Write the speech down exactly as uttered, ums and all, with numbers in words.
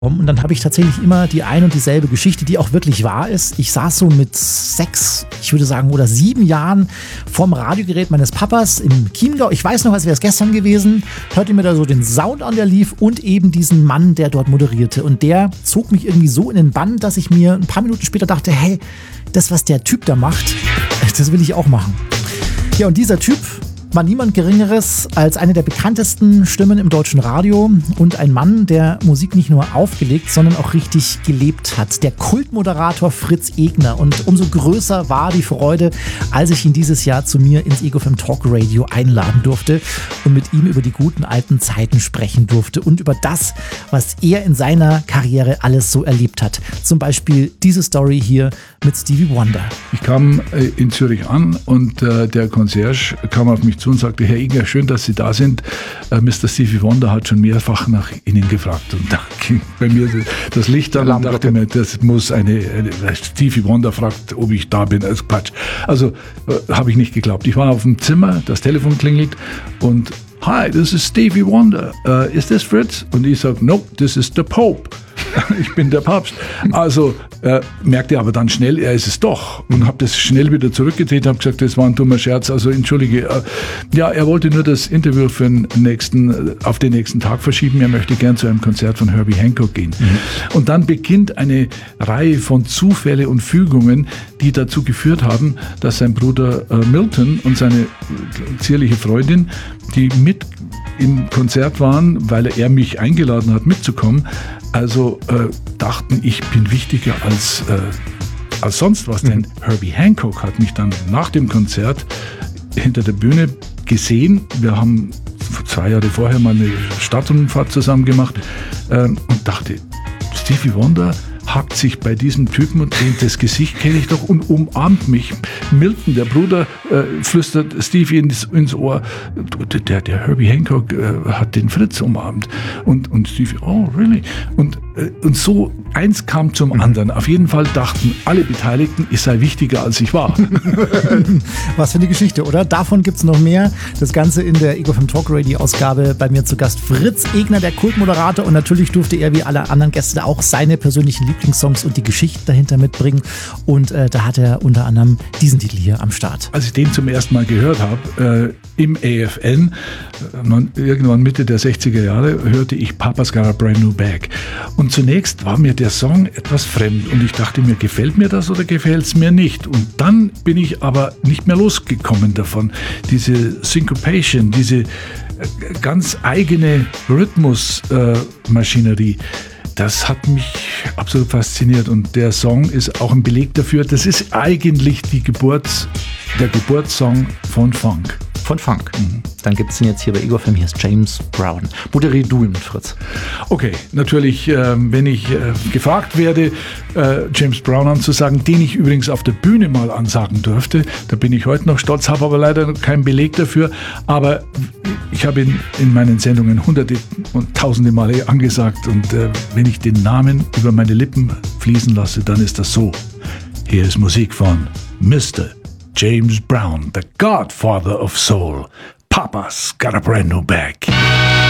Und dann habe ich tatsächlich immer die ein und dieselbe Geschichte, die auch wirklich wahr ist. Ich saß so mit sechs, ich würde sagen, oder sieben Jahren vorm Radiogerät meines Papas im Chiemgau. Ich weiß noch, als wäre es gestern gewesen, hörte mir da so den Sound an, der lief und eben diesen Mann, der dort moderierte. Und der zog mich irgendwie so in den Bann, dass ich mir ein paar Minuten später dachte, hey, das, was der Typ da macht, das will ich auch machen. Ja, und dieser Typ war niemand Geringeres als eine der bekanntesten Stimmen im deutschen Radio und ein Mann, der Musik nicht nur aufgelegt, sondern auch richtig gelebt hat. Der Kultmoderator Fritz Egner. Und umso größer war die Freude, als ich ihn dieses Jahr zu mir ins Ego F M Talk Radio einladen durfte und mit ihm über die guten alten Zeiten sprechen durfte und über das, was er in seiner Karriere alles so erlebt hat. Zum Beispiel diese Story hier mit Stevie Wonder. Ich kam äh, in Zürich an und äh, der Concierge kam auf mich zu und sagte, Herr Egner, schön, dass Sie da sind. Äh, Mister Stevie Wonder hat schon mehrfach nach Ihnen gefragt. Und da ging bei mir das Licht an und dachte mir, das muss eine, eine Stevie Wonder fragt, ob ich da bin. Also Quatsch. Also äh, habe ich nicht geglaubt. Ich war auf dem Zimmer, das Telefon klingelt und Hi, this is Stevie Wonder. Uh, is this Fritz? Und ich sage, nope, this is the Pope. Ich bin der Papst. Also äh, merkte aber dann schnell, er ist es doch. Und habe das schnell wieder zurückgedreht, habe gesagt, das war ein dummer Scherz. Also entschuldige. Äh, ja, er wollte nur das Interview für den nächsten, auf den nächsten Tag verschieben. Er möchte gern zu einem Konzert von Herbie Hancock gehen. Mhm. Und dann beginnt eine Reihe von Zufälle und Fügungen, die dazu geführt haben, dass sein Bruder äh, Milton und seine zierliche Freundin, die mit im Konzert waren, weil er mich eingeladen hat, mitzukommen, also äh, dachten, ich bin wichtiger als, äh, als sonst was, denn Herbie Hancock hat mich dann nach dem Konzert hinter der Bühne gesehen. Wir haben zwei Jahre vorher mal eine Stadtrundfahrt zusammen gemacht äh, und dachte, Stevie Wonder hackt sich bei diesem Typen und dehnt das Gesicht, kenne ich doch, und umarmt mich. Milton, der Bruder, äh, flüstert Stevie ins, ins Ohr, der, der Herbie Hancock äh, hat den Fritz umarmt. Und, und Stevie, oh, really? Und, äh, und so eins kam zum anderen. Auf jeden Fall dachten alle Beteiligten, ich sei wichtiger, als ich war. Was für eine Geschichte, oder? Davon gibt es noch mehr. Das Ganze in der Ego F M Talk Radio Ausgabe. Bei mir zu Gast Fritz Egner, der Kultmoderator. Und natürlich durfte er wie alle anderen Gäste auch seine persönlichen Lieblingssongs und die Geschichten dahinter mitbringen. Und äh, da hat er unter anderem diesen Titel hier am Start. Als ich den zum ersten Mal gehört habe, äh, im A F N, äh, irgendwann Mitte der sechziger Jahre, hörte ich Papa's Got a Brand New Bag. Und zunächst war mir der Song etwas fremd und ich dachte mir, gefällt mir das oder gefällt es mir nicht? Und dann bin ich aber nicht mehr losgekommen davon. Diese Syncopation, diese äh, ganz eigene Rhythmusmaschinerie, äh, das hat mich absolut fasziniert und der Song ist auch ein Beleg dafür, das ist eigentlich die Geburts, der Geburtssong von Funk. Von Funk. Mhm. Dann gibt es ihn jetzt hier bei Ego F M. Hier ist James Brown. Moderier du ihn mit Fritz. Okay, natürlich, äh, wenn ich äh, gefragt werde, äh, James Brown anzusagen, den ich übrigens auf der Bühne mal ansagen durfte, da bin ich heute noch stolz, habe aber leider keinen Beleg dafür, aber ich habe ihn in meinen Sendungen hunderte und tausende Male angesagt und äh, wenn ich den Namen über meine Lippen fließen lasse, dann ist das so. Hier ist Musik von Mister James Brown, the Godfather of Soul. Papa's Got a Brand New Bag.